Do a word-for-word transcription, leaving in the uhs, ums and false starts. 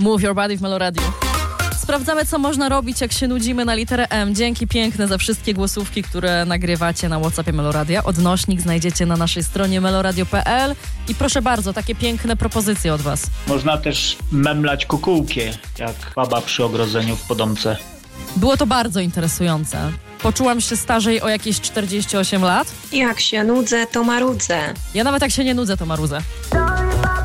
Move Your Body w Meloradiu. Sprawdzamy, co można robić, jak się nudzimy na literę M. Dzięki piękne za wszystkie głosówki, które nagrywacie na WhatsAppie Meloradia. Odnośnik znajdziecie na naszej stronie meloradio kropka p l i proszę bardzo, takie piękne propozycje od was. Można też memlać kukułkie, jak baba przy ogrodzeniu w Podomce. Było to bardzo interesujące. Poczułam się starzej o jakieś czterdzieści osiem lat. Jak się nudzę, to marudzę. Ja nawet jak się nie nudzę, to marudzę.